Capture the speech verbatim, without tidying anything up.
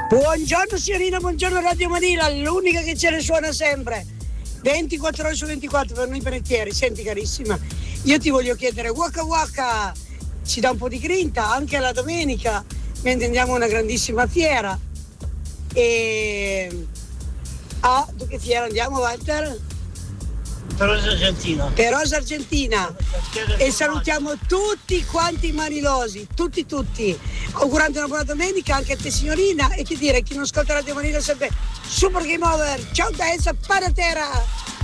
Buongiorno signorina, buongiorno Radio Manila, l'unica che ce ne suona sempre. ventiquattro ore su ventiquattro per noi panettieri. Senti carissima, io ti voglio chiedere, Waka Waka ci dà un po' di grinta anche la domenica, mentre andiamo a una grandissima fiera. E... Ah, tu che fiera andiamo, Walter? Perosa Argentina. Perosa Argentina. E salutiamo tutti quanti i manilosi, tutti tutti, augurando una buona domenica anche a te signorina, e ti dire, chi non ascolta Radio Manila sempre Super Game Over. Ciao da essa, paratera.